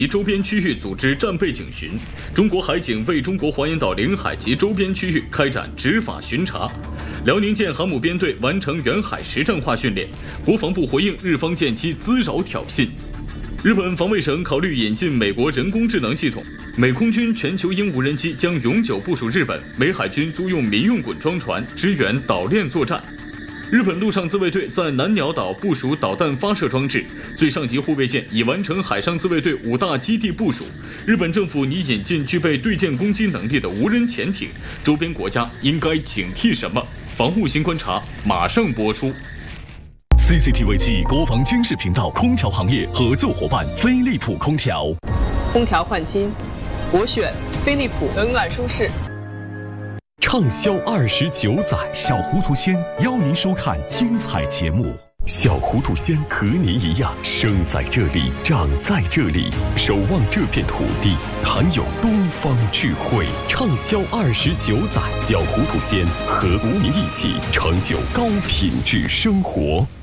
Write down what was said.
及周边区域组织战备警巡，中国海警为中国黄岩岛领海及周边区域开展执法巡查。辽宁舰航母编队完成远海实战化训练，国防部回应日方舰机滋扰挑衅。日本防卫省考虑引进美国人工智能系统，美空军全球鹰无人机将永久部署日本，美海军租用民用滚装船支援岛链作战。日本陆上自卫队在南鸟岛部署导弹发射装置，最上级护卫舰已完成海上自卫队5大基地部署。日本政府拟引进具备对舰攻击能力的无人潜艇，周边国家应该警惕什么？防务新观察马上播出。 CCTV 暨国防军事频道空调行业合作伙伴飞利浦空调。 空调换新，我选飞利浦，冷暖舒适。 畅销29载，小糊涂仙邀您收看精彩节目。小糊涂仙和您一样，生在这里，长在这里，守望这片土地，含有东方智慧。畅销29载，小糊涂仙和您一起成就高品质生活。